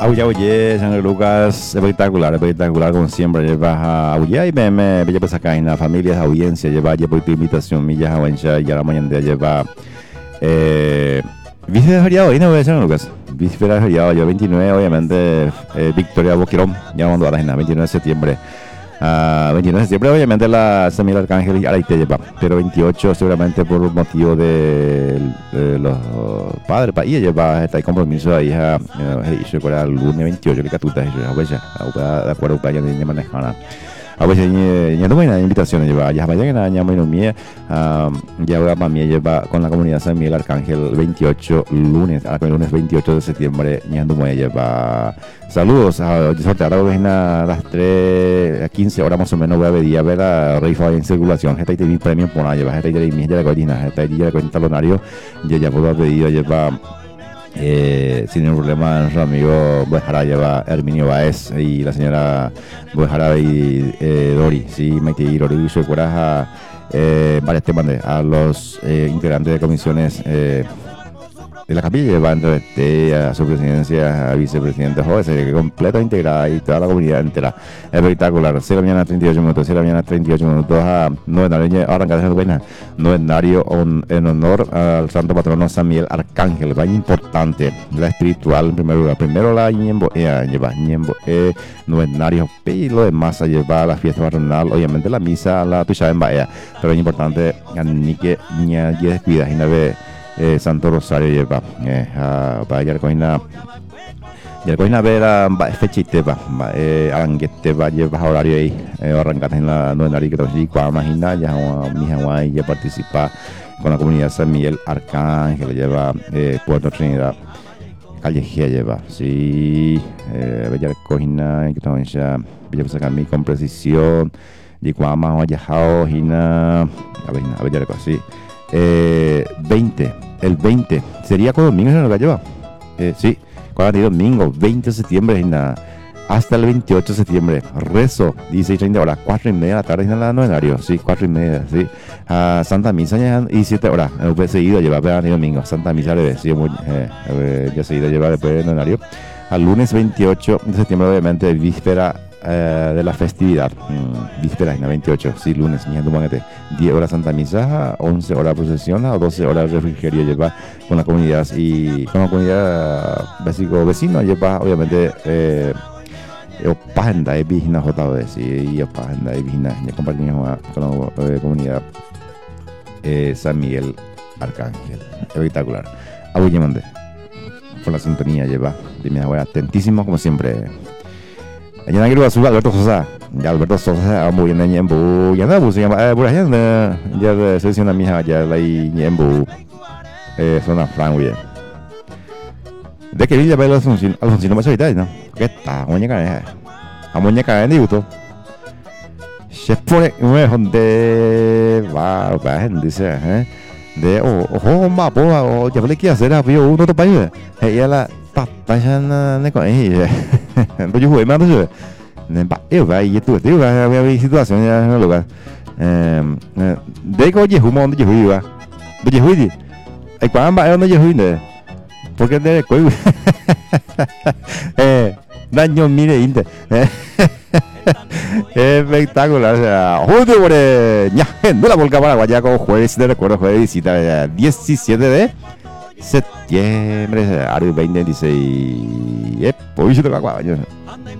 Oye, San Lucas, espectacular, espectacular como siempre. Lleva a Oye y me lleva pues acá en la familia, audiencia, lleva por tu invitación, millas a Wencha y a la mañana lleva. Víspera de feriado, ¿y no ves, San Lucas? Víspera de feriado, yo 29, obviamente, Victoria Boquerón, ya vamos a la agenda, 29 de septiembre. 29 de septiembre, obviamente, la Semilla Arcángel y Araite lleva, pero 28 seguramente por motivo de los padres, país lleva, está el compromiso ahí, se fuera el lunes 28, que catuta, de acuerdo, para allá de manejar. A veces ya no hay invitaciones, lleva, ya vaya que nada, ya bueno, mía, ya va para mí, lleva con la comunidad San Miguel Arcángel 28 lunes, el lunes 28 de septiembre, ya no me lleva. Saludos, ahora voy a las 3 a 15 horas más o menos, voy a ver a rifa en circulación, esta y premio por ahí, lleva, esta y mi ya la coordina, esta y ya la talonario, ya puedo pedir, lleva. Sin ningún problema, nuestro amigo Buejara lleva Herminio Baez y la señora Buejara y Dori, sí, Maite y Dori, y su coraje varias temas a los integrantes de comisiones de la capilla, llevando a su presidencia, a vicepresidente José, completa, integrada y toda la comunidad entera. Espectacular. 0 mañana 38 minutos, 0 mañana 38 minutos a novenario, arrancar esa buena, novenario en honor al santo patrono San Miguel Arcángel, muy importante, la espiritual en primer lugar. Primero la Ñembo, lleva Ñembo, novenario, y lo demás a llevar la fiesta patronal, obviamente la misa, la tuya en Bahía, pero es importante, ni que ni descuida, y Santo Rosario lleva para Yarcoina ver a fechite va aranguete va lleva horario ahí arrancar en la novenaria que y cuando imagina ya mi Hawái ya participa con la comunidad San Miguel Arcángel lleva Puerto Trinidad Callejera lleva sí Yarcoina que también ya voy a sacar mi con precisión y cuando más vaya a Hina a ver ya así 20, el 20 sería con domingo en el lleva sí, cuando domingo 20 de septiembre hasta el 28 de septiembre rezo 16:30 horas 4:30 de la tarde en la novenario sí 4:30 sí Santa Misa ya 17 horas seguido lleva para domingo Santa Misa sí, ya seguido lleva después del novenario al lunes 28 de septiembre obviamente víspera de la festividad, víspera, 28, sí, lunes, 10 horas Santa Misa, 11 horas procesión, a 12 horas refrigerio lleva con la comunidad y con la comunidad básico vecino lleva, obviamente, opagenda de vigina JB, sí, y opagenda de vigina, ya compartimos con la comunidad San Miguel Arcángel, espectacular. Abullemande, por la sintonía lleva, de mi abuela, atentísimo como siempre. Ya no quiero subir Alberto Sosa. Ya Alberto Sosa muy bien en Ñembu. Ya no pues por allá ya se una mija ya la Ñembu. Zona Frank bien. De que Villa Belo Alfonsino más ahorita, ¿no? ¿Qué tal? Muñeca a muñeca en dibuto. Se pone un de va dice, de ojo va po ya le quiere hacer a vio uno to país. Ella la pasan ne con ella. Tôi chú Huệ mang tới rồi nên bạn yêu vậy vậy tuổi tiêu là về situation nha lúc đấy có gì hú mong tới gì hú à bây giờ hú gì ai quán bạn nó gì hú nữa porque đây cuối daño mire inte espectacular o sea joder por ya no la volcaba la guaya con jueves de recuerdo jueves visita 17 de septiembre, 2026. Hoy se te va a